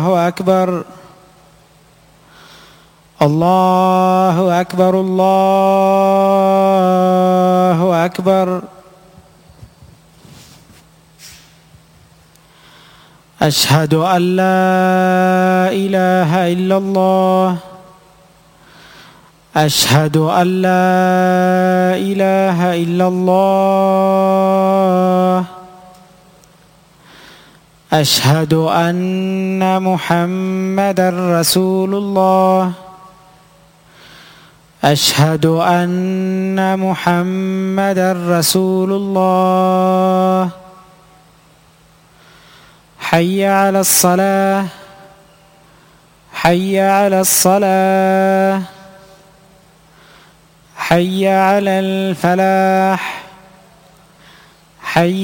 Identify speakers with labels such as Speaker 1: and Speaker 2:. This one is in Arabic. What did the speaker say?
Speaker 1: الله أكبر الله أكبر الله أكبر. أشهد أن لا إله إلا الله أشهد أن لا إله إلا الله أشهد أن محمدا رسول الله أشهد أن محمدا رسول الله. حي على الصلاة حي على الصلاة حي على الفلاح حي